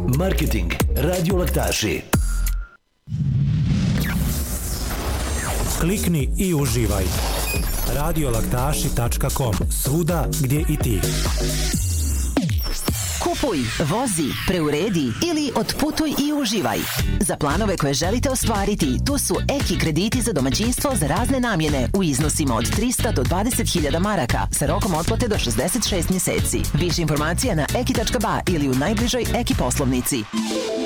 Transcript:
Marketing radiolaktaši. Klikni i uživaj. Radiolaktaši.com. Svuda gdje i ti. Kupuj, vozi, preuredi ili otputuj i uživaj. Za planove koje želite ostvariti, tu su Eki krediti za domaćinstvo za razne namjene u iznosima od 300 do 20.000 maraka sa rokom otplate do 66 mjeseci. Više informacija na eki.ba ili u najbližoj Eki poslovnici.